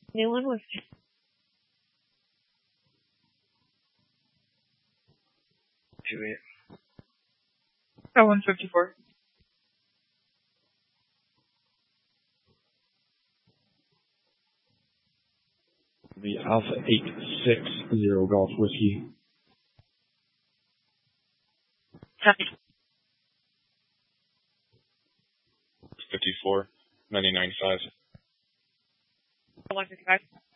New one was 28. 154. The Alpha 860 Golf Whiskey. Copy. 54, 9095. 155.